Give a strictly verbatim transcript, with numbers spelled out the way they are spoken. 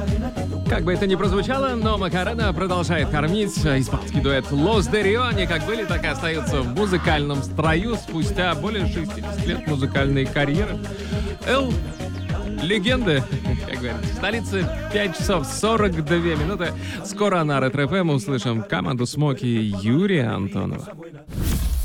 Как бы это ни прозвучало, но Макарена продолжает кормить. Испанский дуэт Los de Rio, они как были, так и остаются в музыкальном строю спустя более шестидесяти лет музыкальной карьеры. Эл легенды, как говорится. В столице пять часов сорок две минуты. Скоро на Ретро эф эм услышим команду Смоки и Юрия Антонова.